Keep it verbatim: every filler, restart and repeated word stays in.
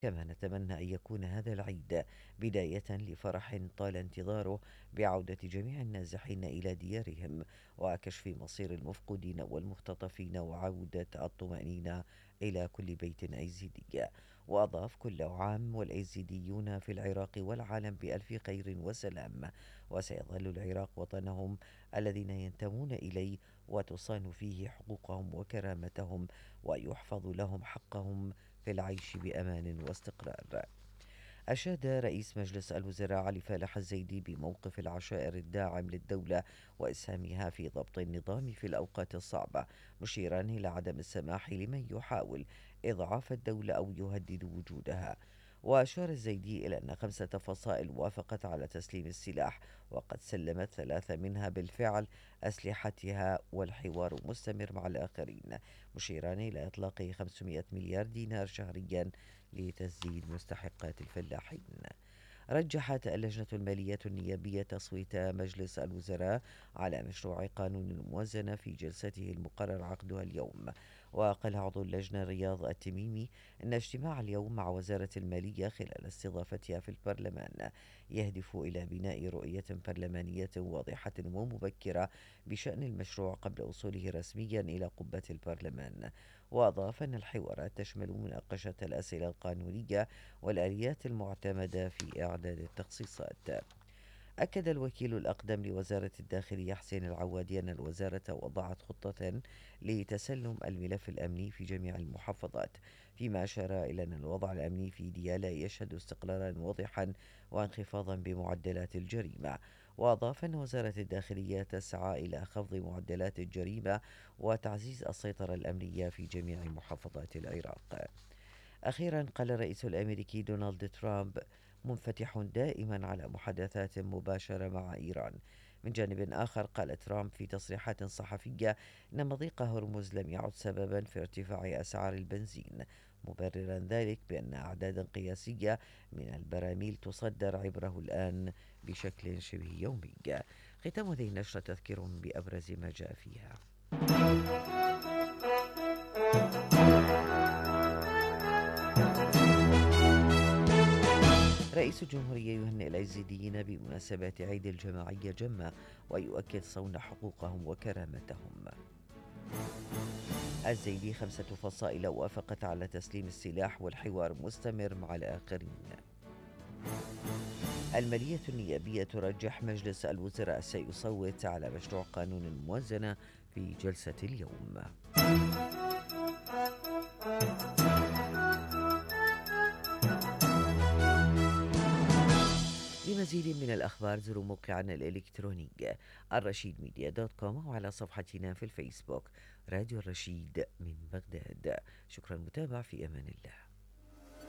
كما نتمنى أن يكون هذا العيد بداية لفرح طال انتظاره بعودة جميع النازحين إلى ديارهم وكشف مصير المفقودين والمختطفين وعودة الطمأنينة إلى كل بيت أيزيدي. وأضاف: كل عام والأيزيديون في العراق والعالم بألف خير وسلام، وسيظل العراق وطنهم الذين ينتمون إليه، وتصان فيه حقوقهم وكرامتهم، ويحفظ لهم حقهم في العيش بأمان واستقرار. أشاد رئيس مجلس الوزراء علي فالح الزيدي بموقف العشائر الداعم للدولة وإسهامها في ضبط النظام في الأوقات الصعبة، مشيرا إلى عدم السماح لمن يحاول إضعاف الدولة أو يهدد وجودها. وأشار الزيدي إلى أن خمسة فصائل وافقت على تسليم السلاح، وقد سلمت ثلاثة منها بالفعل أسلحتها، والحوار مستمر مع الآخرين، مشيرا إلى إطلاق خمسمائة مليار دينار شهريا لتسديد مستحقات الفلاحين. رجحت اللجنة المالية النيابية تصويت مجلس الوزراء على مشروع قانون الموازنة في جلسته المقرر عقدها اليوم. وقال عضو اللجنة رياض التميمي أن اجتماع اليوم مع وزارة المالية خلال استضافتها في البرلمان يهدف إلى بناء رؤية برلمانية واضحة ومبكرة بشأن المشروع قبل وصوله رسميا إلى قبة البرلمان. وأضاف أن الحوارات تشمل مناقشة الأسئلة القانونية والآليات المعتمدة في إعداد التخصيصات. أكد الوكيل الأقدم لوزارة الداخلية حسين العوادي أن الوزارة وضعت خطة لتسلم الملف الأمني في جميع المحافظات، فيما أشار إلى أن الوضع الأمني في ديالى يشهد استقرارا واضحا وانخفاضا بمعدلات الجريمة. وأضاف أن وزارة الداخلية تسعى إلى خفض معدلات الجريمة وتعزيز السيطرة الأمنية في جميع محافظات العراق. أخيرا قال الرئيس الأمريكي دونالد ترامب منفتح دائما على محادثات مباشرة مع إيران. من جانب آخر قال ترامب في تصريحات صحفية إن مضيق هرمز لم يعد سببا في ارتفاع أسعار البنزين، مبررا ذلك بأن أعدادا قياسية من البراميل تصدر عبره الآن بشكل شبه يومي. ختام هذه النشرة تذكير بأبرز ما جاء فيها. رئيس الجمهورية يهنئ الأيزيديين بمناسبة عيد الجماعية جمة، ويؤكد صون حقوقهم وكرامتهم. الزيدي: خمسة فصائل وافقت على تسليم السلاح والحوار مستمر مع الآخرين. المالية النيابية ترجح مجلس الوزراء سيصوت على مشروع قانون الموازنة في جلسة اليوم. لمزيد من الأخبار زوروا موقعنا الإلكتروني الرشيد ميديا دوت كوم، وعلى صفحتنا في الفيسبوك راديو الرشيد من بغداد. شكرا متابعة، في أمان الله.